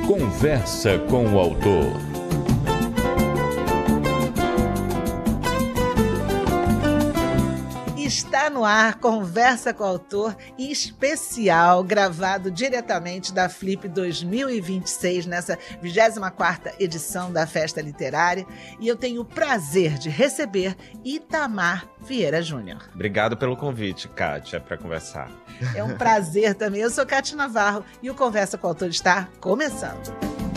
Conversa com o autor. Está no ar, Conversa com o Autor, especial, gravado diretamente da Flip 2026, nessa 24ª edição da Festa Literária. E eu tenho o prazer de receber Itamar Vieira Júnior. Obrigado pelo convite, Kátia, para conversar. É um prazer também. Eu sou Kátia Navarro e o Conversa com o Autor está começando.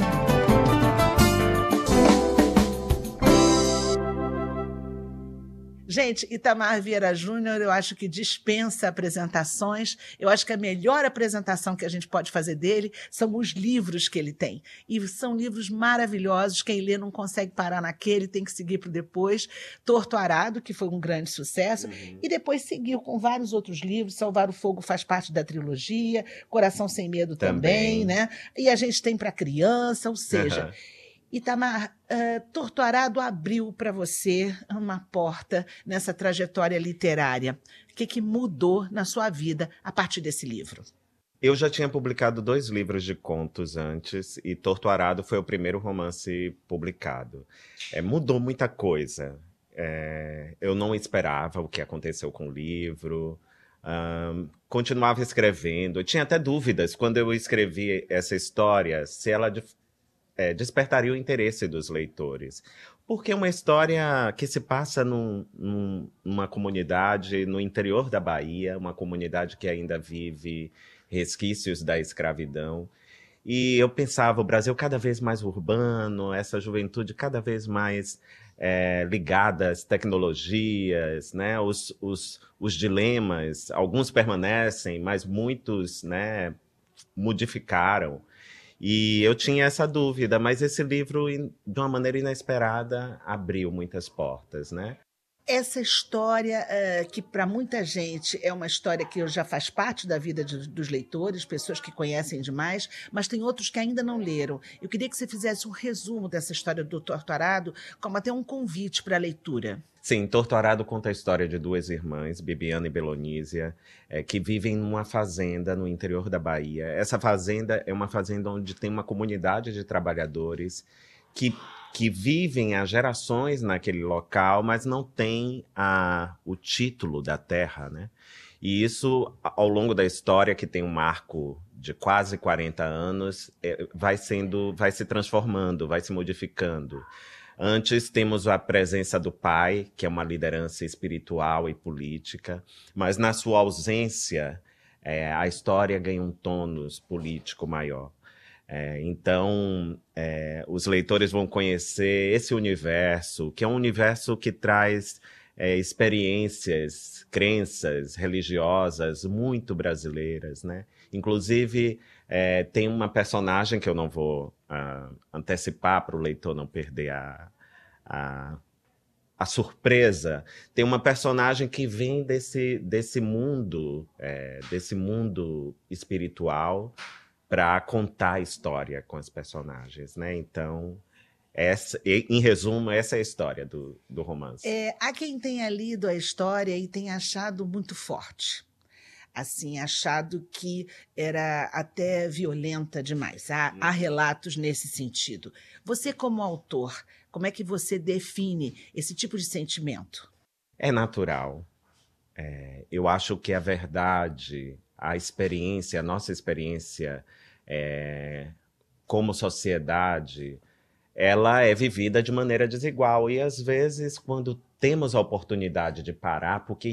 Gente, Itamar Vieira Júnior, eu acho que dispensa apresentações. Eu acho que a melhor apresentação que a gente pode fazer dele são os livros que ele tem. E são livros maravilhosos. Quem lê não consegue parar naquele, tem que seguir para o depois. Torto Arado, que foi um grande sucesso. E depois seguiu com vários outros livros. Salvar o Fogo faz parte da trilogia. Coração Sem Medo também, né? E a gente tem para criança, ou seja... Itamar, Torto Arado abriu para você uma porta nessa trajetória literária. O que mudou na sua vida a partir desse livro? Eu já tinha publicado 2 livros de contos antes, e Torto Arado foi o primeiro romance publicado. Mudou muita coisa. Eu não esperava o que aconteceu com o livro. Continuava escrevendo. Eu tinha até dúvidas quando eu escrevi essa história, se ela despertaria o interesse dos leitores. Porque é uma história que se passa numa comunidade no interior da Bahia, uma comunidade que ainda vive resquícios da escravidão. E eu pensava, o Brasil cada vez mais urbano, essa juventude cada vez mais ligada às tecnologias, né? Os dilemas, alguns permanecem, mas muitos, né, modificaram. E eu tinha essa dúvida, mas esse livro, de uma maneira inesperada, abriu muitas portas, né? Essa história, que para muita gente é uma história que já faz parte da vida dos leitores, pessoas que conhecem demais, mas tem outros que ainda não leram. Eu queria que você fizesse um resumo dessa história do Torto Arado, como até um convite para a leitura. Sim, Torto Arado conta a história de 2 irmãs, Bibiana e Belonísia, que vivem numa fazenda no interior da Bahia. Essa fazenda é uma fazenda onde tem uma comunidade de trabalhadores que vivem há gerações naquele local, mas não tem o título da terra, né? E isso, ao longo da história, que tem um marco de quase 40 anos, vai se transformando, vai se modificando. Antes temos a presença do pai, que é uma liderança espiritual e política, mas na sua ausência, a história ganha um tônus político maior. Então, os leitores vão conhecer esse universo, que é um universo que traz experiências, crenças religiosas muito brasileiras, né? Inclusive, tem uma personagem que eu não vou antecipar para o leitor não perder a surpresa. Tem uma personagem que vem desse mundo espiritual, para contar a história com as personagens, né? Então, em resumo, essa é a história do romance. Há quem tenha lido a história e tenha achado muito forte. Assim, achado que era até violenta demais. Há relatos nesse sentido. Você, como autor, como é que você define esse tipo de sentimento? É natural. Eu acho que a verdade, a nossa experiência como sociedade, ela é vivida de maneira desigual. E, às vezes, quando temos a oportunidade de parar, porque